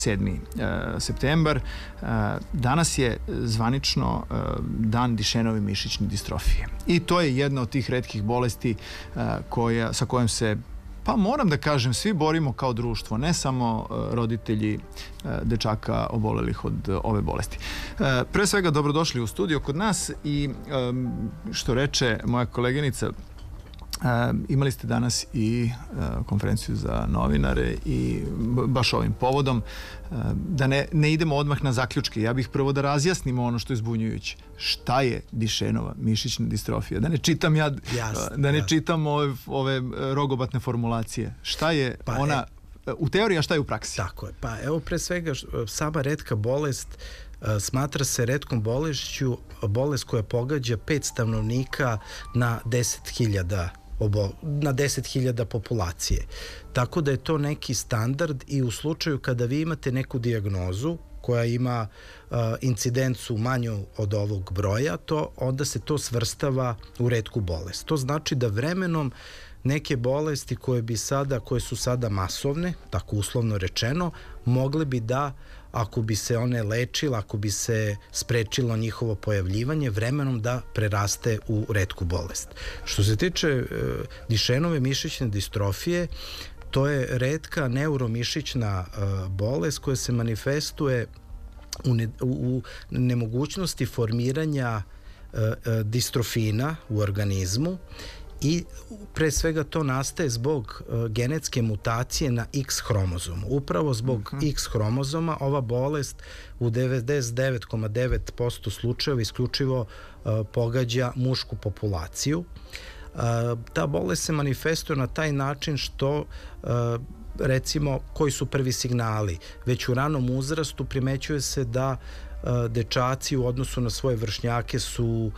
7. septembar. Danas je zvanično dan Dušenove mišićne distrofije. I to je jedna od tih retkih bolesti sa kojom se, pa moram da kažem, svi borimo kao društvo, ne samo roditelji dečaka obolelih od ove bolesti. Pre svega, dobrodošli u studio kod nas i što reče moja koleginica, imali ste danas i konferenciju za novinare i baš ovim povodom da ne idemo odmah na zaključke. Ja bih prvo da razjasnimo ono što je zbunjujuće. Šta je Dušenova mišićna distrofija? Da ne čitam čitam ove rogobatne formulacije. Šta je ona u teoriji, a šta je u praksi? Tako je. Pa evo, pre svega, sama retka bolest smatra se retkom bolešću, bolest koja pogađa 5 stanovnika na 10.000 populacije. Tako da je to neki standard i u slučaju kada vi imate neku dijagnozu koja ima incidencu manju od ovog broja, onda se to svrstava u retku bolest. To znači da vremenom neke bolesti koje su sada masovne, tako uslovno rečeno, mogle bi da, ako bi se one lečile, ako bi se sprečilo njihovo pojavljivanje, vremenom da preraste u retku bolest. Što se tiče Dušenove mišićne distrofije, to je retka neuromišićna bolest koja se manifestuje u nemogućnosti formiranja distrofina u organizmu i pre svega to nastaje zbog genetske mutacije na X hromozomu. Upravo zbog X hromozoma ova bolest u 99,9% slučajeva isključivo pogađa mušku populaciju. Ta bolest se manifestuje na taj način što, recimo, koji su prvi signali? Već u ranom uzrastu primećuje se da dečaci u odnosu na svoje vršnjake su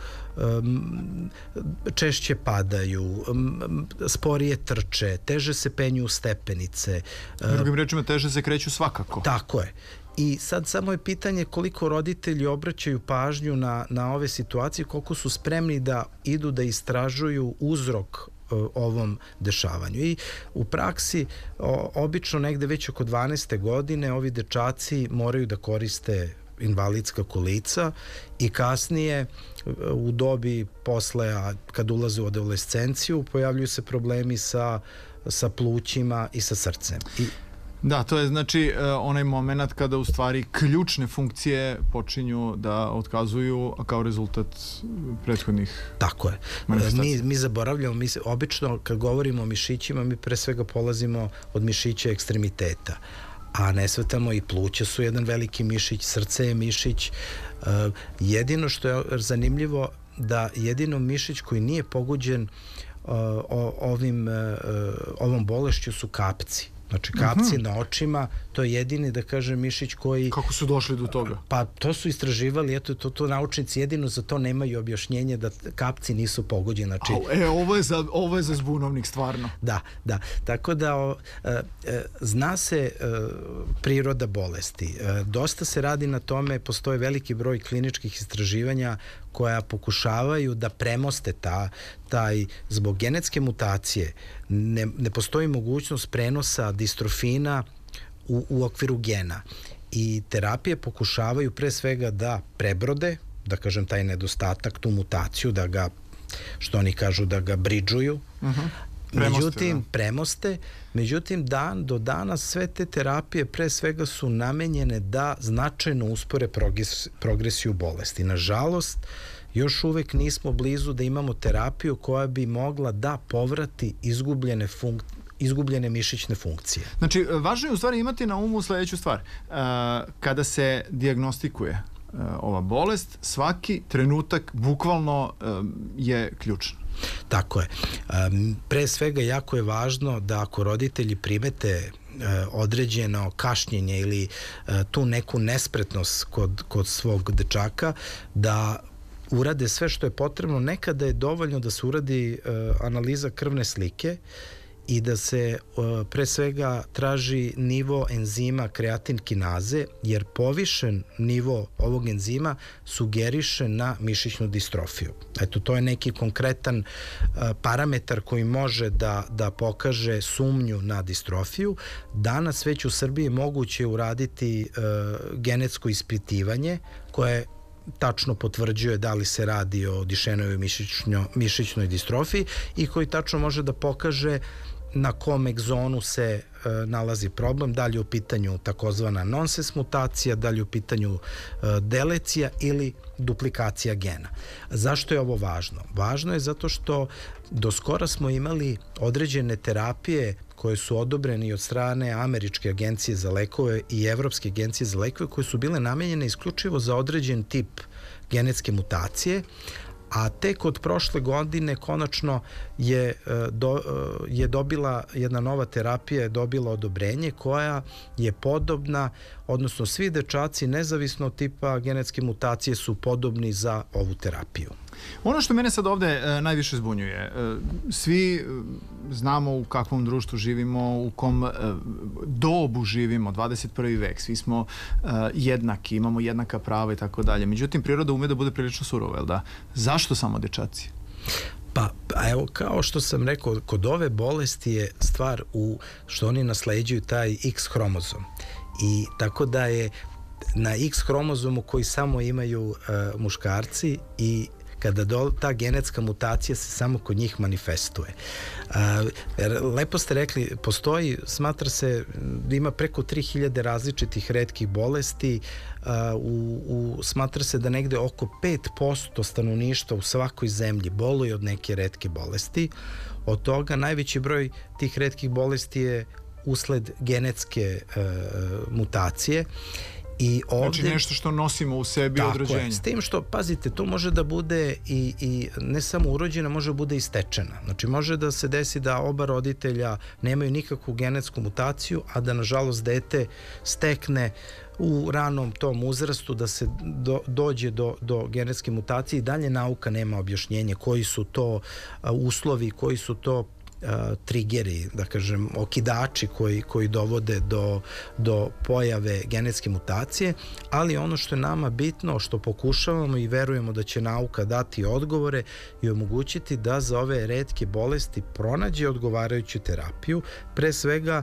češće padaju, sporije trče, teže se penju u stepenice. Drugim rečima, teže se kreću svakako. Tako je. I sad samo je pitanje koliko roditelji obraćaju pažnju na ove situacije, koliko su spremni da idu da istražuju uzrok ovom dešavanju. I u praksi, obično negde već oko 12. godine, ovi dečaci moraju da koriste invalidska kolica i kasnije u dobi posle, kad ulaze u adolescenciju, pojavljuju se problemi sa plućima i sa srcem. Da, to je znači onaj moment kada u stvari ključne funkcije počinju da otkazuju kao rezultat prethodnih. Tako je. Mi zaboravljamo, obično kad govorimo o mišićima, mi pre svega polazimo od mišića ekstremiteta, a ne shvatamo i pluća su jedan veliki mišić, srce je mišić. Jedino što je zanimljivo, da jedino mišić koji nije pogođen ovom bolešću su kapci. Znači, kapci na očima, to je jedini, da kažem, mišić koji... Kako su došli do toga? Pa, to su istraživali, eto, to naučnici jedino za to nemaju objašnjenje da kapci nisu pogođeni. Znači... Ovo je za zbunovnik, stvarno. Da. Tako da, zna se priroda bolesti. Dosta se radi na tome, postoje veliki broj kliničkih istraživanja koja pokušavaju da premoste zbog genetske mutacije ne postoji mogućnost prenosa distrofina u okviru gena i terapije pokušavaju pre svega da prebrode, da kažem, taj nedostatak, tu mutaciju, da ga, što oni kažu, da ga bridžuju, premoste. Međutim, do danas sve te terapije pre svega su namenjene da značajno uspore progresiju bolesti. Nažalost, još uvek nismo blizu da imamo terapiju koja bi mogla da povrati izgubljene mišićne funkcije. Znači, važno je u stvari imati na umu sledeću stvar. Kada se dijagnostikuje ova bolest, svaki trenutak bukvalno je ključan. Tako je. Pre svega jako je važno da ako roditelji primete određeno kašnjenje ili tu neku nespretnost kod svog dečaka, da urade sve što je potrebno. Nekada je dovoljno da se uradi analiza krvne slike i da se pre svega traži nivo enzima kreatin kinaze, jer povišen nivo ovog enzima sugeriše na mišićnu distrofiju. Eto, to je neki konkretan parametar koji može da pokaže sumnju na distrofiju. Danas već u Srbiji moguće uraditi genetsko ispitivanje koje tačno potvrđuje da li se radi o Duchennovoj mišićnoj distrofiji i koji tačno može da pokaže na kom egzonu se nalazi problem, da li je u pitanju takozvana nonsens mutacija, da li je u pitanju delecija ili duplikacija gena. Zašto je ovo važno? Važno je zato što do skora smo imali određene terapije koje su odobrene i od strane Američke agencije za lekove i Evropske agencije za lekove, koje su bile namenjene isključivo za određen tip genetske mutacije, a tek od prošle godine konačno je dobila jedna nova terapija, je dobila odobrenje koja je podobna, odnosno svi dečaci nezavisno od tipa genetske mutacije su podobni za ovu terapiju. Ono što mene sad ovde najviše zbunjuje, svi znamo u kakvom društvu živimo, u kom dobu živimo, 21. vek, svi smo jednaki, imamo jednaka prava i tako dalje. Međutim, priroda ume da bude prilično surova, jel da? Zašto samo dečaci? Pa evo, kao što sam rekao, kod ove bolesti je stvar u što oni nasleđuju taj X hromozom. I tako da je na X hromozomu koji samo imaju muškarci i kada ta genetska mutacija se samo kod njih manifestuje. Lepo ste rekli, smatra se da ima preko 3000 različitih retkih bolesti, smatra se da negde oko 5% stanovništva u svakoj zemlji boluje od neke retke bolesti. Od toga najveći broj tih retkih bolesti je usled genetske mutacije. I ovde, znači nešto što nosimo u sebi od rođenja. Tako je, s tim što, pazite, to može da bude i ne samo urođena, može da bude i stečena. Znači može da se desi da oba roditelja nemaju nikakvu genetsku mutaciju, a da nažalost dete stekne u ranom tom uzrastu, da se dođe do genetske mutacije i dalje nauka nema objašnjenje koji su to uslovi, koji su to trigeri, da kažem, okidači koji dovode do pojave genetske mutacije, ali ono što je nama bitno, što pokušavamo i verujemo da će nauka dati odgovore i omogućiti da za ove retke bolesti pronađe odgovarajuću terapiju, pre svega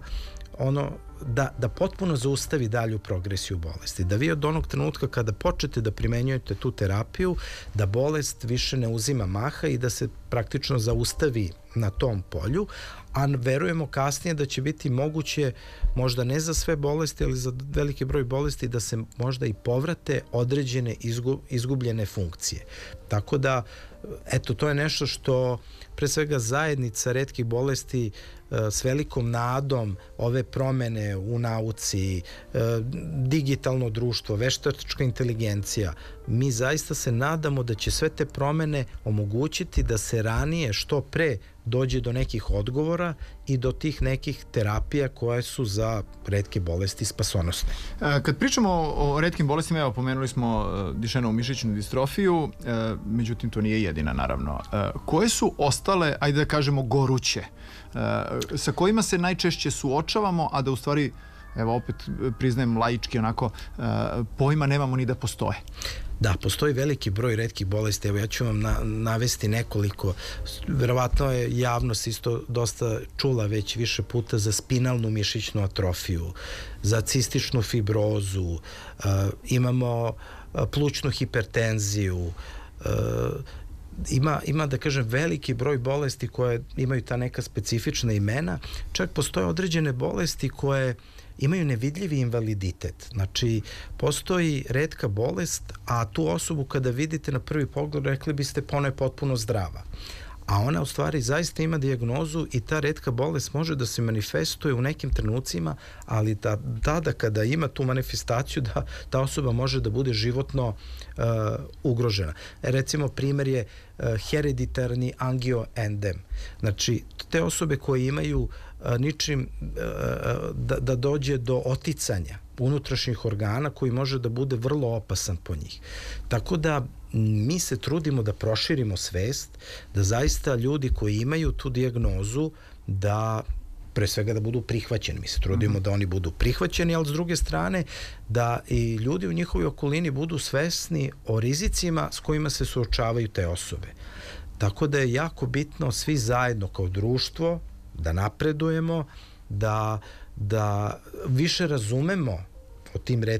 da potpuno zaustavi dalju progresiju bolesti. Da vi od onog trenutka kada počnete da primenjujete tu terapiju, da bolest više ne uzima maha i da se praktično zaustavi na tom polju, a verujemo kasnije da će biti moguće, možda ne za sve bolesti, ali za veliki broj bolesti, da se možda i povrate određene izgubljene funkcije. Tako da, eto, to je nešto što pre svega zajednica retkih bolesti s velikom nadom, ove promene u nauci, digitalno društvo, veštačka inteligencija, mi zaista se nadamo da će sve te promene omogućiti da se ranije što pre dođe do nekih odgovora i do tih nekih terapija koje su za retke bolesti spasonosne. Kad pričamo o retkim bolestima, evo, pomenuli smo Duchennovu mišićnu distrofiju, međutim to nije jedina, naravno. Koje su ostale, ajde da kažemo, goruće, sa kojima se najčešće suočavamo, a da u stvari, evo opet priznajem laički, onako, pojma nemamo ni da postoje? Da, postoji veliki broj retkih bolesti. Evo, ja ću vam navesti nekoliko. Verovatno je javnost isto dosta čula već više puta za spinalnu mišićnu atrofiju, za cističnu fibrozu, imamo plućnu hipertenziju, ima, da kažem, veliki broj bolesti koje imaju ta neka specifična imena. Čak postoje određene bolesti koje imaju nevidljivi invaliditet. Znači, postoji retka bolest, a tu osobu kada vidite na prvi pogled rekli biste pa ona je potpuno zdrava. A ona u stvari zaista ima dijagnozu i ta retka bolest može da se manifestuje u nekim trenucima, ali tada kada ima tu manifestaciju da ta osoba može da bude životno ugrožena. Recimo, primjer je hereditarni angioendem. Znači, te osobe koje imaju ničim da dođe do oticanja unutrašnjih organa koji može da bude vrlo opasan po njih. Tako da mi se trudimo da proširimo svest, da zaista ljudi koji imaju tu dijagnozu, da pre svega da budu prihvaćeni. Mi se trudimo da oni budu prihvaćeni, ali s druge strane da i ljudi u njihovoj okolini budu svesni o rizicima s kojima se suočavaju te osobe. Tako da je jako bitno svi zajedno kao društvo da napredujemo, da više razumemo o tim